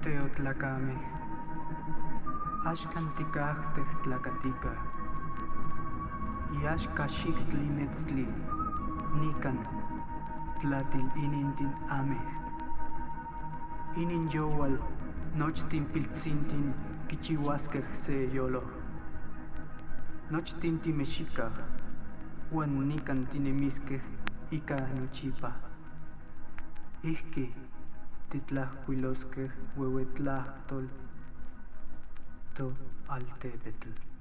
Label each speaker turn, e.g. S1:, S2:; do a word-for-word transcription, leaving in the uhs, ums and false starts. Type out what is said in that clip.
S1: Teotlacameh, axkan tikajtej tlakatika, yaxka xiktli metztli, nikan tlatil inintin amej. Inin yowal nochtin piltzintin kichiuaskej se yolo. Nochtin timexikaj, uan nikan tinemiskej ika nochipa. Ijki titlajkuiloskej ueuetlahtol toaltepetl.